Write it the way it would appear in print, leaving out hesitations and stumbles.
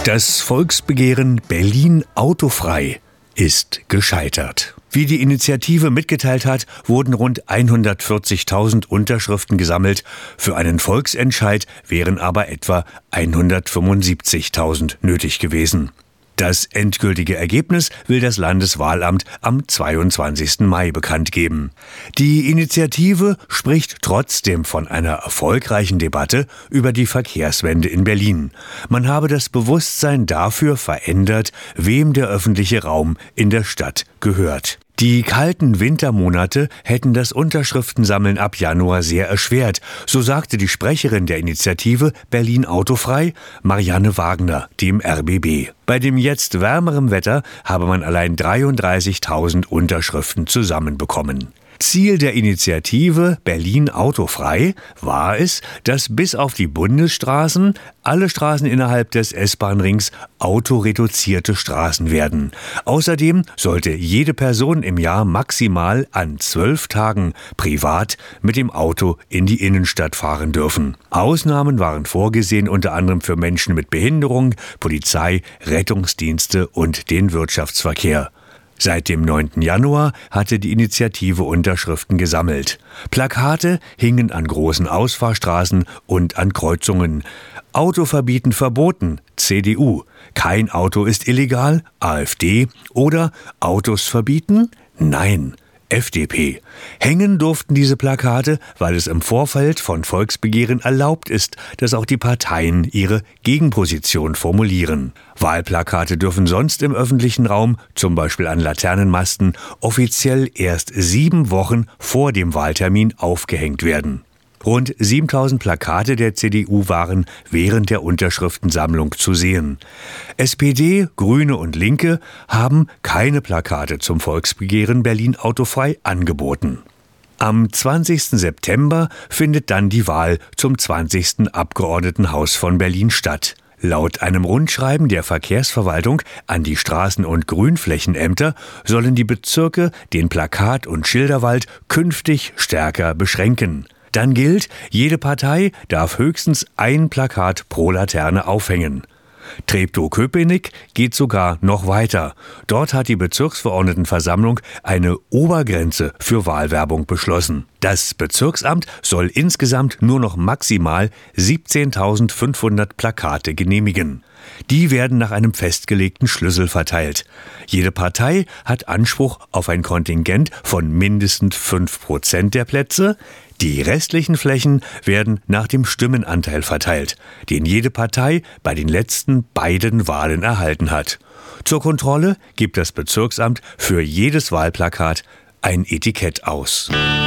Das Volksbegehren Berlin autofrei ist gescheitert. Wie die Initiative mitgeteilt hat, wurden rund 140.000 Unterschriften gesammelt. Für einen Volksentscheid wären aber etwa 175.000 nötig gewesen. Das endgültige Ergebnis will das Landeswahlamt am 22. Mai bekannt geben. Die Initiative spricht trotzdem von einer erfolgreichen Debatte über die Verkehrswende in Berlin. Man habe das Bewusstsein dafür verändert, wem der öffentliche Raum in der Stadt gehört. Die kalten Wintermonate hätten das Unterschriftensammeln ab Januar sehr erschwert, so sagte die Sprecherin der Initiative Berlin autofrei, Marianne Wagner, dem RBB. Bei dem jetzt wärmerem Wetter habe man allein 33.000 Unterschriften zusammenbekommen. Ziel der Initiative Berlin autofrei war es, dass bis auf die Bundesstraßen alle Straßen innerhalb des S-Bahn-Rings autoreduzierte Straßen werden. Außerdem sollte jede Person im Jahr maximal an 12 Tagen privat mit dem Auto in die Innenstadt fahren dürfen. Ausnahmen waren vorgesehen, unter anderem für Menschen mit Behinderung, Polizei, Rettungsdienste und den Wirtschaftsverkehr. Seit dem 9. Januar hatte die Initiative Unterschriften gesammelt. Plakate hingen an großen Ausfahrstraßen und an Kreuzungen. Autoverbieten verboten, CDU. Kein Auto ist illegal, AfD. Oder Autos verbieten? Nein, FDP. Hängen durften diese Plakate, weil es im Vorfeld von Volksbegehren erlaubt ist, dass auch die Parteien ihre Gegenposition formulieren. Wahlplakate dürfen sonst im öffentlichen Raum, zum Beispiel an Laternenmasten, offiziell erst 7 Wochen vor dem Wahltermin aufgehängt werden. Rund 7.000 Plakate der CDU waren während der Unterschriftensammlung zu sehen. SPD, Grüne und Linke haben keine Plakate zum Volksbegehren Berlin autofrei angeboten. Am 20. September findet dann die Wahl zum 20. Abgeordnetenhaus von Berlin statt. Laut einem Rundschreiben der Verkehrsverwaltung an die Straßen- und Grünflächenämter sollen die Bezirke den Plakat- und Schilderwald künftig stärker beschränken. Dann gilt, jede Partei darf höchstens ein Plakat pro Laterne aufhängen. Treptow-Köpenick geht sogar noch weiter. Dort hat die Bezirksverordnetenversammlung eine Obergrenze für Wahlwerbung beschlossen. Das Bezirksamt soll insgesamt nur noch maximal 17.500 Plakate genehmigen. Die werden nach einem festgelegten Schlüssel verteilt. Jede Partei hat Anspruch auf ein Kontingent von mindestens 5% der Plätze. Die restlichen Flächen werden nach dem Stimmenanteil verteilt, den jede Partei bei den letzten beiden Wahlen erhalten hat. Zur Kontrolle gibt das Bezirksamt für jedes Wahlplakat ein Etikett aus.